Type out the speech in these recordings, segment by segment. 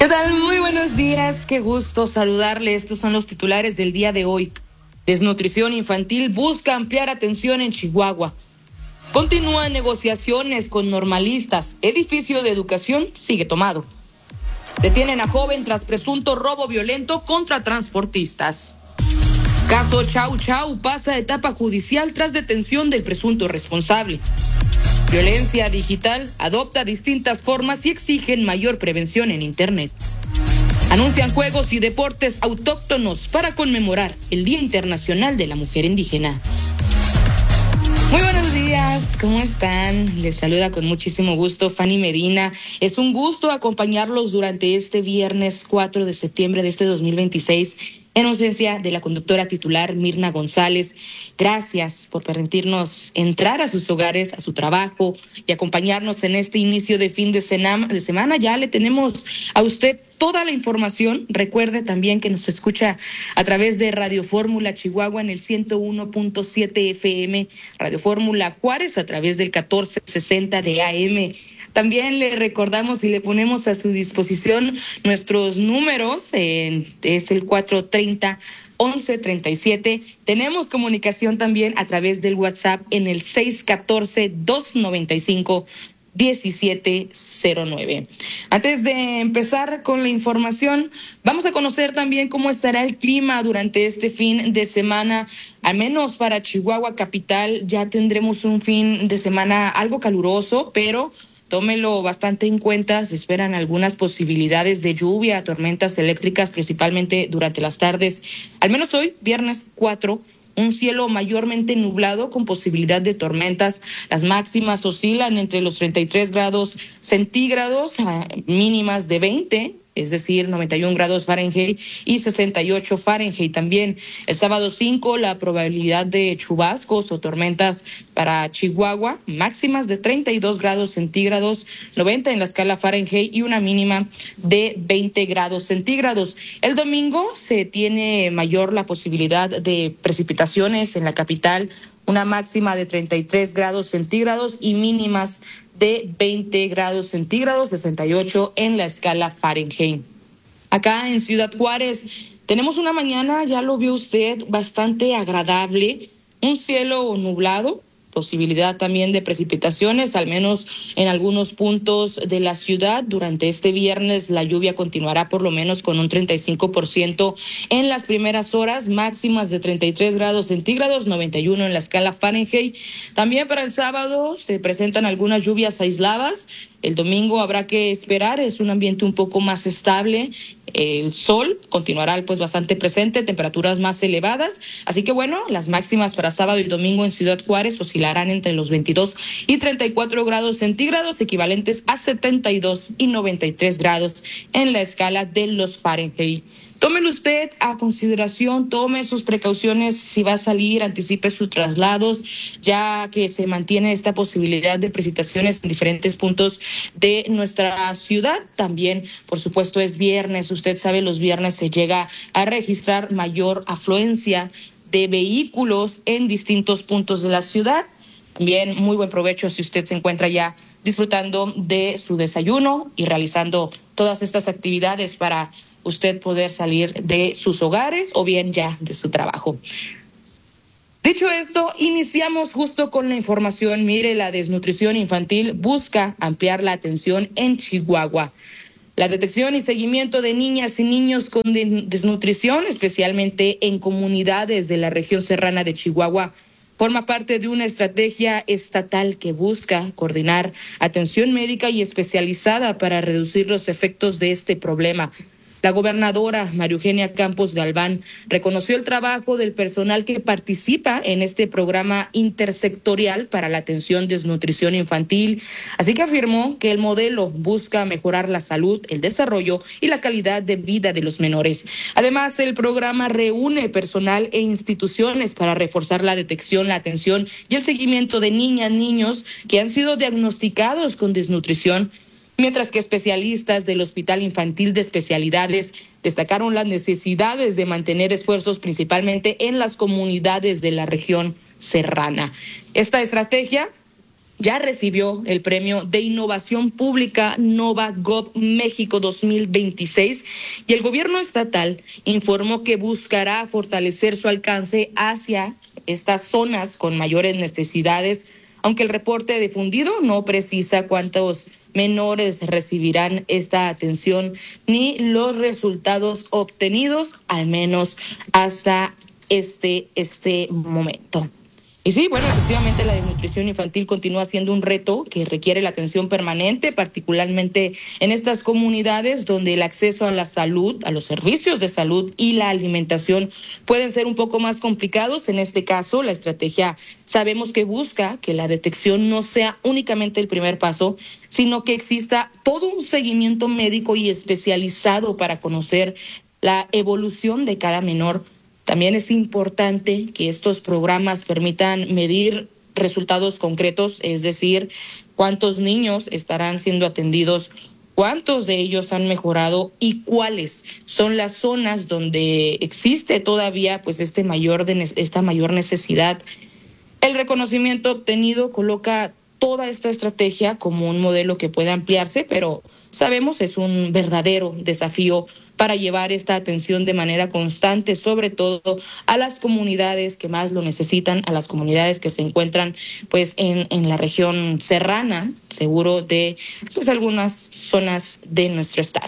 ¿Qué tal? Muy buenos días, qué gusto saludarles. Estos son los titulares del día de hoy. Desnutrición infantil busca ampliar atención en Chihuahua. Continúan negociaciones con normalistas. Edificio de educación sigue tomado. Detienen a joven tras presunto robo violento contra transportistas. Caso Chau Chau pasa a etapa judicial tras detención del presunto responsable. Violencia digital adopta distintas formas y exigen mayor prevención en Internet. Anuncian juegos y deportes autóctonos para conmemorar el Día Internacional de la Mujer Indígena. Muy buenos días, ¿cómo están? Les saluda con muchísimo gusto Fanny Medina. Es un gusto acompañarlos durante este viernes 4 de septiembre de este 2026 en ausencia de la conductora titular Mirna González. Gracias por permitirnos entrar a sus hogares, a su trabajo y acompañarnos en este inicio de fin de semana. Ya le tenemos a usted toda la información. Recuerde también que nos escucha a través de Radio Fórmula Chihuahua en el 101.7 FM, Radio Fórmula Juárez a través del 1460 de AM. También le recordamos y le ponemos a su disposición nuestros números, es el 430-1137. Tenemos comunicación también a través del WhatsApp en el 614-295-1709. Antes de empezar con la información, vamos a conocer también cómo estará el clima durante este fin de semana. Al menos para Chihuahua capital ya tendremos un fin de semana algo caluroso, pero tómelo bastante en cuenta. Se esperan algunas posibilidades de lluvia, tormentas eléctricas, principalmente durante las tardes. Al menos hoy, viernes 4, un cielo mayormente nublado con posibilidad de tormentas. Las máximas oscilan entre los 33 grados centígrados, mínimas de 20, es decir, 91 grados Fahrenheit y 68 Fahrenheit. También el sábado 5, la probabilidad de chubascos o tormentas para Chihuahua, máximas de 32 grados centígrados, 90 en la escala Fahrenheit y una mínima de 20 grados centígrados. El domingo se tiene mayor la posibilidad de precipitaciones en la capital, una máxima de 33 grados centígrados y mínimas de 20 grados centígrados, 68 en la escala Fahrenheit. Acá en Ciudad Juárez tenemos una mañana, ya lo vio usted, bastante agradable, un cielo nublado, posibilidad también de precipitaciones, al menos en algunos puntos de la ciudad. Durante este viernes la lluvia continuará por lo menos con un 35% en las primeras horas, máximas de 33 grados centígrados, 91 en la escala Fahrenheit. También para el sábado se presentan algunas lluvias aisladas. El domingo habrá que esperar, es un ambiente un poco más estable. El sol continuará pues bastante presente, temperaturas más elevadas. Así que bueno, las máximas para sábado y domingo en Ciudad Juárez oscilarán entre los 22 y 34 grados centígrados, equivalentes a 72 y 93 grados en la escala de los Fahrenheit. Tómelo usted a consideración, tome sus precauciones si va a salir, anticipe sus traslados, ya que se mantiene esta posibilidad de precipitaciones en diferentes puntos de nuestra ciudad. También, por supuesto, es viernes, usted sabe, los viernes se llega a registrar mayor afluencia de vehículos en distintos puntos de la ciudad. También muy buen provecho si usted se encuentra ya disfrutando de su desayuno y realizando todas estas actividades para usted poder salir de sus hogares o bien ya de su trabajo. Dicho esto, iniciamos justo con la información. Mire, la desnutrición infantil busca ampliar la atención en Chihuahua. La detección y seguimiento de niñas y niños con desnutrición, especialmente en comunidades de la región serrana de Chihuahua, forma parte de una estrategia estatal que busca coordinar atención médica y especializada para reducir los efectos de este problema. La gobernadora María Eugenia Campos Galván reconoció el trabajo del personal que participa en este programa intersectorial para la atención de desnutrición infantil, así que afirmó que el modelo busca mejorar la salud, el desarrollo y la calidad de vida de los menores. Además, el programa reúne personal e instituciones para reforzar la detección, la atención y el seguimiento de niñas, niños que han sido diagnosticados con desnutrición, mientras que especialistas del Hospital Infantil de Especialidades destacaron las necesidades de mantener esfuerzos principalmente en las comunidades de la región serrana. Esta estrategia ya recibió el premio de innovación pública NovaGov México 2026 y el gobierno estatal informó que buscará fortalecer su alcance hacia estas zonas con mayores necesidades, aunque el reporte difundido no precisa cuántos menores recibirán esta atención ni los resultados obtenidos, al menos hasta este momento. Y sí, bueno, efectivamente la desnutrición infantil continúa siendo un reto que requiere la atención permanente, particularmente en estas comunidades donde el acceso a la salud, a los servicios de salud y la alimentación pueden ser un poco más complicados. En este caso, la estrategia sabemos que busca que la detección no sea únicamente el primer paso, sino que exista todo un seguimiento médico y especializado para conocer la evolución de cada menor. También es importante que estos programas permitan medir resultados concretos, es decir, cuántos niños estarán siendo atendidos, cuántos de ellos han mejorado y cuáles son las zonas donde existe todavía pues esta mayor necesidad. El reconocimiento obtenido coloca toda esta estrategia como un modelo que puede ampliarse, pero sabemos es un verdadero desafío para llevar esta atención de manera constante, sobre todo a las comunidades que más lo necesitan, a las comunidades que se encuentran pues en la región serrana, seguro de pues algunas zonas de nuestro estado.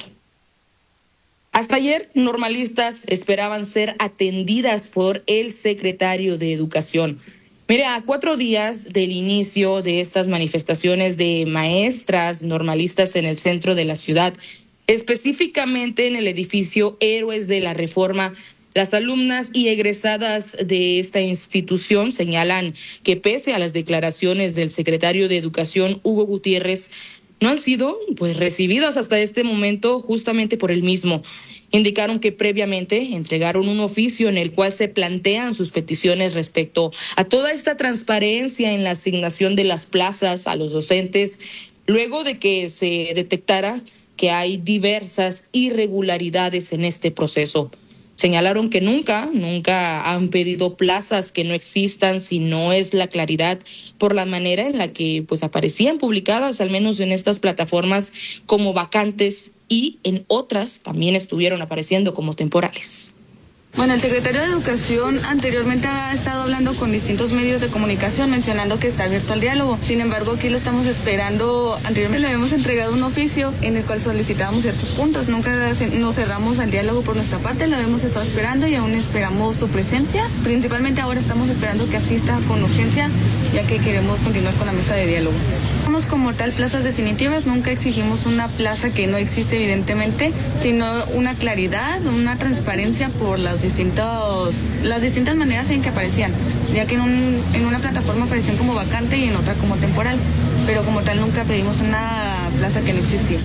Hasta ayer, normalistas esperaban ser atendidas por el secretario de Educación. Mire, a 4 días del inicio de estas manifestaciones de maestras normalistas en el centro de la ciudad, específicamente en el edificio Héroes de la Reforma, las alumnas y egresadas de esta institución señalan que pese a las declaraciones del secretario de Educación, Hugo Gutiérrez, no han sido pues recibidas hasta este momento justamente por el mismo. Indicaron que previamente entregaron un oficio en el cual se plantean sus peticiones respecto a toda esta transparencia en la asignación de las plazas a los docentes, luego de que se detectara que hay diversas irregularidades en este proceso. Señalaron que nunca han pedido plazas que no existan si no es la claridad por la manera en la que pues aparecían publicadas, al menos en estas plataformas, como vacantes y en otras también estuvieron apareciendo como temporales. Bueno, el secretario de Educación anteriormente ha estado hablando con distintos medios de comunicación mencionando que está abierto al diálogo. Sin embargo, aquí lo estamos esperando. Anteriormente le habíamos entregado un oficio en el cual solicitábamos ciertos puntos. Nunca nos cerramos al diálogo por nuestra parte, lo habíamos estado esperando y aún esperamos su presencia. Principalmente ahora estamos esperando que asista con urgencia, ya que queremos continuar con la mesa de diálogo. Somos como tal plazas definitivas, nunca exigimos una plaza que no existe evidentemente, sino una claridad, una transparencia por las distintas maneras en que aparecían, ya que en una plataforma aparecían como vacante y en otra como temporal, pero como tal nunca pedimos una plaza que no existía.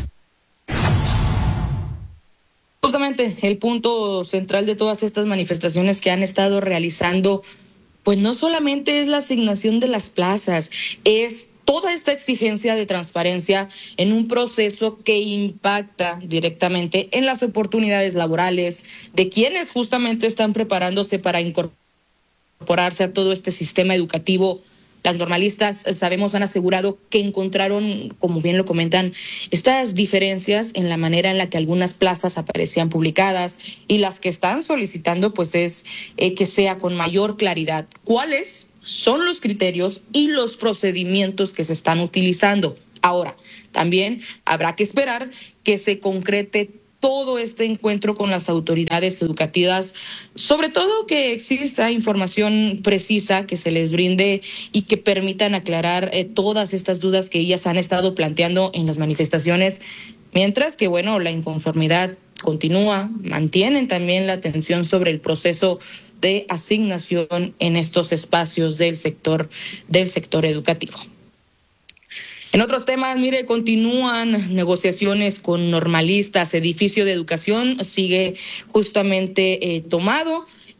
Justamente el punto central de todas estas manifestaciones que han estado realizando, pues no solamente es la asignación de las plazas, es toda esta exigencia de transparencia en un proceso que impacta directamente en las oportunidades laborales de quienes justamente están preparándose para incorporarse a todo este sistema educativo. Las normalistas, sabemos, han asegurado que encontraron, como bien lo comentan, estas diferencias en la manera en la que algunas plazas aparecían publicadas y las que están solicitando pues es que sea con mayor claridad cuáles son los criterios y los procedimientos que se están utilizando. Ahora, también habrá que esperar que se concrete todo este encuentro con las autoridades educativas, sobre todo que exista información precisa que se les brinde y que permitan aclarar todas estas dudas que ellas han estado planteando en las manifestaciones, mientras que, bueno, la inconformidad continúa, mantienen también la atención sobre el proceso de asignación en estos espacios del sector educativo. En otros temas, mire, continúan negociaciones con normalistas. Edificio de Educación sigue justamente tomado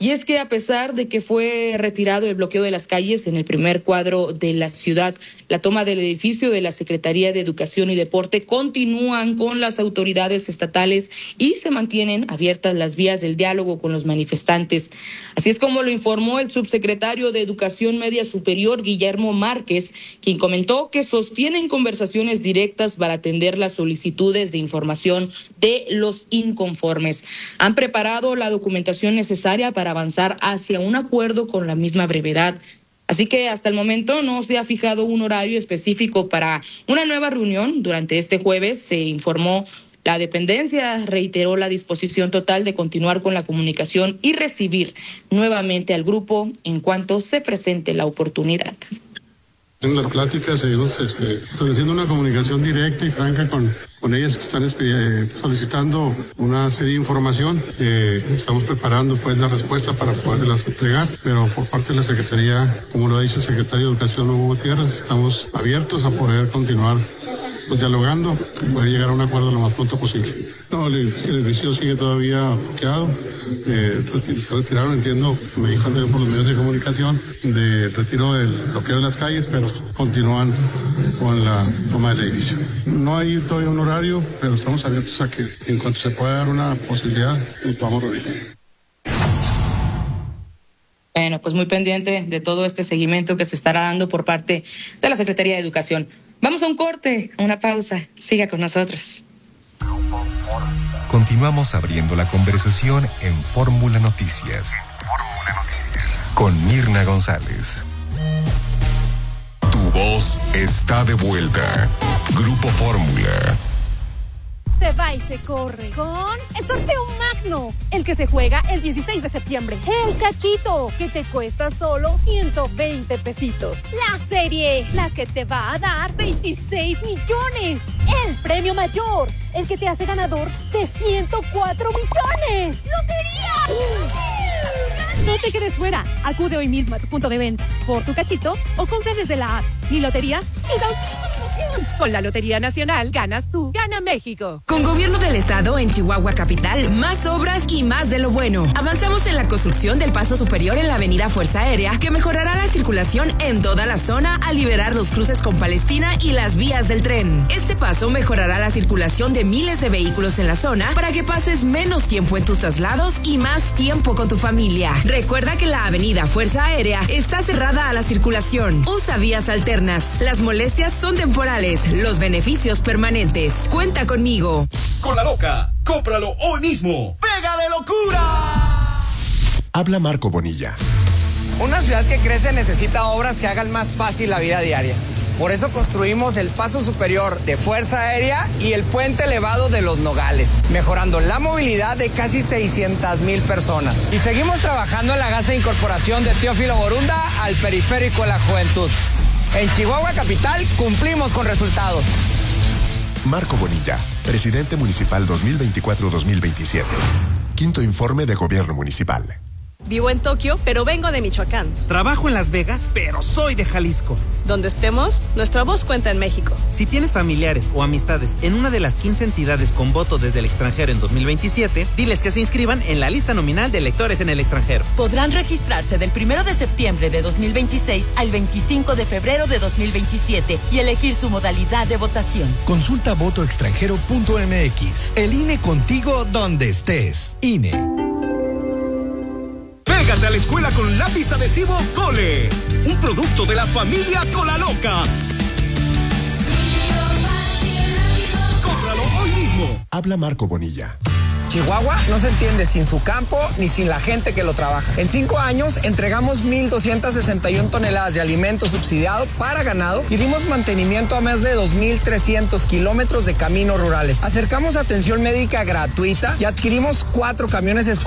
Y es que a pesar de que fue retirado el bloqueo de las calles en el primer cuadro de la ciudad, la toma del edificio de la Secretaría de Educación y Deporte continúan con las autoridades estatales y se mantienen abiertas las vías del diálogo con los manifestantes. Así es como lo informó el subsecretario de Educación Media Superior, Guillermo Márquez, quien comentó que sostienen conversaciones directas para atender las solicitudes de información de los inconformes. Han preparado la documentación necesaria para avanzar hacia un acuerdo con la misma brevedad. Así que hasta el momento no se ha fijado un horario específico para una nueva reunión. Durante este jueves se informó, la dependencia reiteró la disposición total de continuar con la comunicación y recibir nuevamente al grupo en cuanto se presente la oportunidad. En las pláticas seguimos estableciendo una comunicación directa y franca con ellas que están solicitando una serie de información. Estamos preparando pues la respuesta para poderlas entregar, pero por parte de la Secretaría, como lo ha dicho el Secretario de Educación, Hugo Gutiérrez, estamos abiertos a poder continuar pues dialogando y poder llegar a un acuerdo lo más pronto posible. No, el edificio sigue todavía bloqueado. Se retiraron, entiendo, me dijeron también por los medios de comunicación, de retiro del bloqueo de las calles, pero continúan con la toma del edificio. No hay todavía un horario, pero estamos abiertos a que en cuanto se pueda dar una posibilidad, nos podamos reunir. Bueno, pues muy pendiente de todo este seguimiento que se estará dando por parte de la Secretaría de Educación. Vamos a un corte, a una pausa. Siga con nosotros. Continuamos abriendo la conversación en Fórmula Noticias. Con Mirna González. Tu voz está de vuelta. Grupo Fórmula. Se va y se corre con el sorteo magno, el que se juega el 16 de septiembre. El cachito, que te cuesta solo 120 pesitos. La serie, la que te va a dar 26 millones. El premio mayor, el que te hace ganador de 104 millones. ¡Lotería! No te quedes fuera. Acude hoy mismo a tu punto de venta por tu cachito o compra desde la app. Mi lotería y da una promoción. Con la Lotería Nacional ganas tú, gana México. Con Gobierno del Estado en Chihuahua Capital, más obras y más de lo bueno. Avanzamos en la construcción del paso superior en la avenida Fuerza Aérea, que mejorará la circulación en toda la zona al liberar los cruces con Palestina y las vías del tren. Este paso mejorará la circulación de miles de vehículos en la zona para que pases menos tiempo en tus traslados y más tiempo con tu familia. Recuerda que la avenida Fuerza Aérea está cerrada a la circulación. Usa vías alternas. Las molestias son temporales, los beneficios permanentes. Cuenta conmigo. Con La Loca, cómpralo hoy mismo. ¡Pega de locura! Habla Marco Bonilla. Una ciudad que crece necesita obras que hagan más fácil la vida diaria. Por eso construimos el paso superior de Fuerza Aérea y el puente elevado de Los Nogales, mejorando la movilidad de casi 600,000 personas. Y seguimos trabajando en la gasa de incorporación de Teófilo Borunda al periférico de la juventud. En Chihuahua Capital cumplimos con resultados. Marco Bonilla, presidente municipal 2024-2027. Quinto informe de gobierno municipal. Vivo en Tokio, pero vengo de Michoacán. Trabajo en Las Vegas, pero soy de Jalisco. Donde estemos, nuestra voz cuenta en México. Si tienes familiares o amistades en una de las 15 entidades con voto desde el extranjero en 2027, diles que se inscriban en la lista nominal de electores en el extranjero. Podrán registrarse del 1 de septiembre de 2026 al 25 de febrero de 2027 y elegir su modalidad de votación. Consulta votoextranjero.mx. El INE contigo donde estés. INE. Pégate a la escuela con lápiz adhesivo Cole, un producto de la familia Cola Loca. Cómpralo hoy mismo. Habla Marco Bonilla. Chihuahua no se entiende sin su campo ni sin la gente que lo trabaja. En 5 años entregamos 1,261 toneladas de alimento subsidiado para ganado y dimos mantenimiento a más de 2,300 kilómetros de caminos rurales. Acercamos atención médica gratuita y adquirimos 4 camiones escolares